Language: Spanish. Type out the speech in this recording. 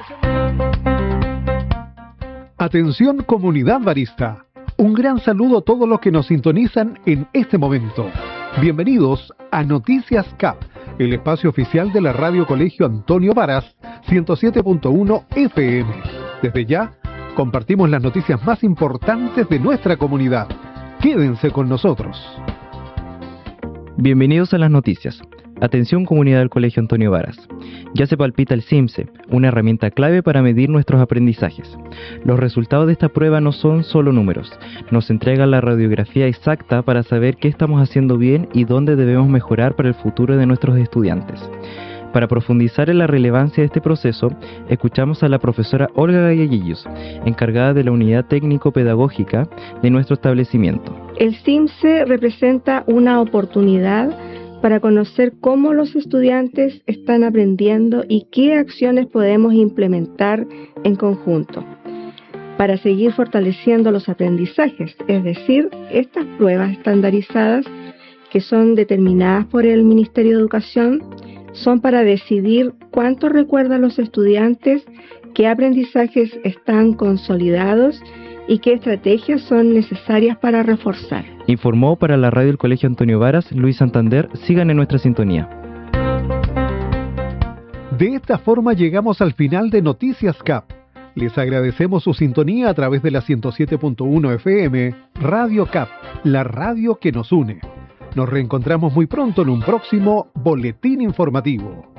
Atención comunidad barista. Un gran saludo a todos los que nos sintonizan en este momento. Bienvenidos a Noticias CAP, el espacio oficial de la Radio Colegio Antonio Varas, 107.1 FM. Desde ya, compartimos las noticias más importantes de nuestra comunidad. Quédense con nosotros. Bienvenidos a las noticias. Atención comunidad del Colegio Antonio Varas. Ya se palpita el CIMSE, una herramienta clave para medir nuestros aprendizajes. Los resultados de esta prueba no son solo números, nos entrega la radiografía exacta para saber qué estamos haciendo bien y dónde debemos mejorar para el futuro de nuestros estudiantes. Para profundizar en la relevancia de este proceso, escuchamos a la profesora Olga Gallegillos, encargada de la unidad técnico-pedagógica de nuestro establecimiento. El CIMSE representa una oportunidad para conocer cómo los estudiantes están aprendiendo y qué acciones podemos implementar en conjunto para seguir fortaleciendo los aprendizajes, es decir, estas pruebas estandarizadas que son determinadas por el Ministerio de Educación son para decidir cuánto recuerdan los estudiantes, qué aprendizajes están consolidados y qué estrategias son necesarias para reforzar. Informó para la radio del Colegio Antonio Varas, Luis Santander. Sigan en nuestra sintonía. De esta forma llegamos al final de Noticias CAP. Les agradecemos su sintonía a través de la 107.1 FM, Radio CAP, la radio que nos une. Nos reencontramos muy pronto en un próximo boletín informativo.